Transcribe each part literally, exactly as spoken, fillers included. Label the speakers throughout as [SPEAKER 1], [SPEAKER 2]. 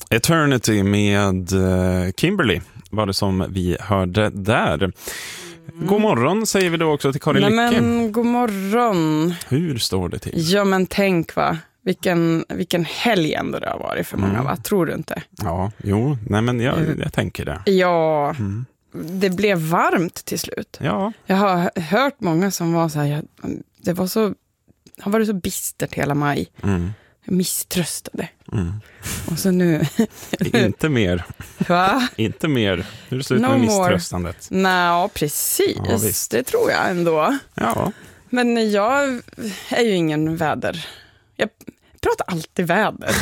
[SPEAKER 1] Eternity med uh, Kimberly var det som vi hörde där. Mm. God morgon säger vi då också till Karin
[SPEAKER 2] Nej,
[SPEAKER 1] Lycke.
[SPEAKER 2] Men god morgon.
[SPEAKER 1] Hur står det till?
[SPEAKER 2] Ja men tänk va, vilken, vilken helg ändå det har varit för många, mm. va? Tror du inte?
[SPEAKER 1] Ja, jo, nej men jag, jag tänker det.
[SPEAKER 2] Ja, mm. det blev varmt till slut.
[SPEAKER 1] Ja.
[SPEAKER 2] Jag har hört många som var så här, jag, det var så, har varit så bistert hela maj. Mm. Jag misströstade. Mm. Och så nu...
[SPEAKER 1] Inte mer.
[SPEAKER 2] Va?
[SPEAKER 1] Inte mer. Hur är det slut
[SPEAKER 2] no
[SPEAKER 1] med misströstandet?
[SPEAKER 2] Nej, precis. Ja, det tror jag ändå.
[SPEAKER 1] Ja.
[SPEAKER 2] Men jag är ju ingen väder. Jag pratar alltid väder.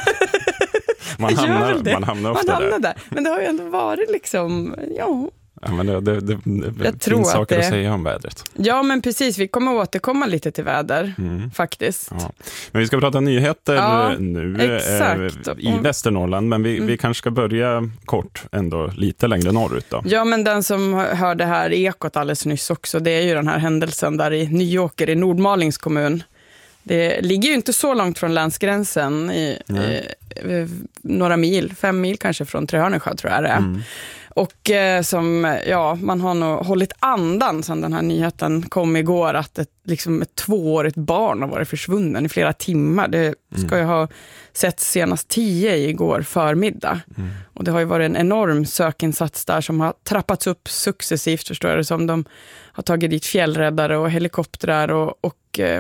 [SPEAKER 1] man, hamnar, man hamnar ofta
[SPEAKER 2] man hamnar
[SPEAKER 1] där.
[SPEAKER 2] där. Men det har ju ändå varit liksom... Ja.
[SPEAKER 1] Ja, men det, det, det, det
[SPEAKER 2] jag
[SPEAKER 1] finns
[SPEAKER 2] tror
[SPEAKER 1] saker att,
[SPEAKER 2] det...
[SPEAKER 1] att säga om vädret.
[SPEAKER 2] Ja, men precis. Vi kommer återkomma lite till väder, mm. faktiskt.
[SPEAKER 1] Ja. Men vi ska prata nyheter ja, nu
[SPEAKER 2] exakt.
[SPEAKER 1] Eh, i Västernorrland. Men vi, mm. vi kanske ska börja kort ändå lite längre norrut då.
[SPEAKER 2] Ja, men den som hörde här Ekot alldeles nyss också, det är ju den här händelsen där i Nyåker i Nordmalings kommun. Det ligger ju inte så långt från länsgränsen, i, eh, några mil, fem mil kanske från Trehörnesjö tror jag det är. Mm. Och eh, som, ja, man har nog hållit andan sedan den här nyheten kom igår att ett, liksom ett tvåårigt barn har varit försvunnen i flera timmar. Det ska mm. ju ha sett senast tio igår förmiddag. Mm. Och det har ju varit en enorm sökinsats där som har trappats upp successivt, förstår jag det som. De har tagit dit fjällräddare och helikoptrar och, och eh,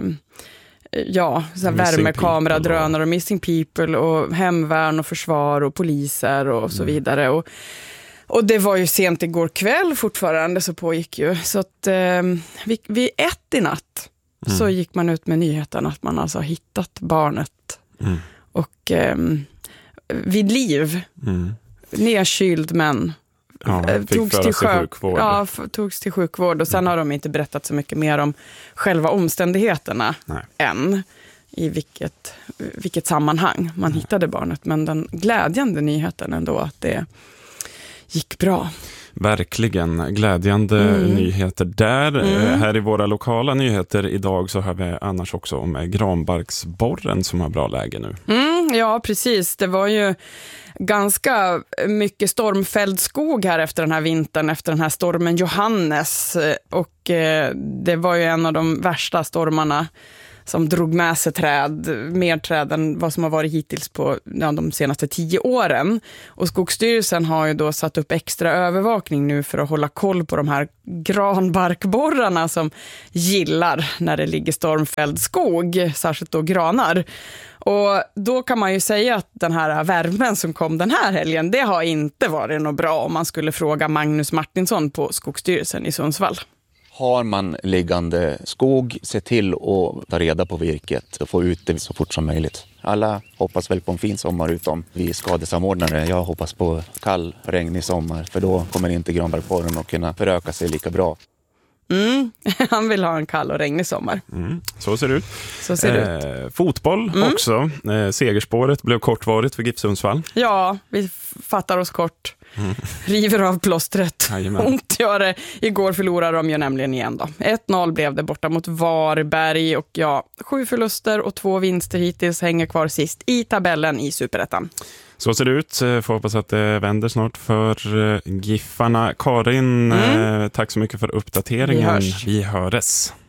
[SPEAKER 2] ja, så värmekamera, drönare och missing people och hemvärn och försvar och poliser och så mm. vidare. Och Och det var ju sent igår kväll fortfarande så pågick ju. Så att eh, vid, vid ett i natt mm. så gick man ut med nyheten att man alltså hittat barnet. Mm. Och eh, vid liv, mm. nedkyld men
[SPEAKER 1] ja,
[SPEAKER 2] togs, till
[SPEAKER 1] till
[SPEAKER 2] sjukvård. Ja, f- togs till sjukvård. Och sen mm. har de inte berättat så mycket mer om själva omständigheterna Nej. än. I vilket, vilket sammanhang man mm. hittade barnet. Men den glädjande nyheten ändå att det gick bra.
[SPEAKER 1] Verkligen glädjande mm. nyheter där. Mm. Här i våra lokala nyheter idag så har vi annars också om granbarksborren som har bra läge nu.
[SPEAKER 2] Mm, ja, precis. Det var ju ganska mycket stormfälld skog här efter den här vintern, efter den här stormen Johannes. Och eh, det var ju en av de värsta stormarna som drog med sig träd, mer träd än vad som har varit hittills på ja, de senaste tio åren. Och Skogsstyrelsen har ju då satt upp extra övervakning nu för att hålla koll på de här granbarkborrarna som gillar när det ligger stormfälld skog, särskilt då granar. Och då kan man ju säga att den här värmen som kom den här helgen, det har inte varit något bra om man skulle fråga Magnus Martinsson på Skogsstyrelsen i Sundsvall.
[SPEAKER 3] Har man liggande skog, se till att ta reda på virket och få ut det så fort som möjligt. Alla hoppas väl på en fin sommar utom vi skadesamordnare. Jag hoppas på kall, regnig sommar för då kommer inte granbarkborren att kunna föröka sig lika bra.
[SPEAKER 2] Mm, han vill ha en kall och regnig sommar.
[SPEAKER 1] Mm, så ser det ut.
[SPEAKER 2] Så ser det
[SPEAKER 1] eh,
[SPEAKER 2] ut.
[SPEAKER 1] Fotboll mm. också. Eh, segerspåret blev kortvarigt för GIF Sundsvall.
[SPEAKER 2] Ja, vi fattar oss kort. Mm. River av plåstret. Ont gör det. Igår förlorade de ju nämligen igen då. ett noll blev det borta mot Varberg och ja, sju förluster och två vinster hittills hänger kvar sist i tabellen i Superettan.
[SPEAKER 1] Så ser det ut. Får hoppas att det vänder snart för Giffarna. Karin, mm. tack så mycket för uppdateringen. Vi hörs. Vi höres.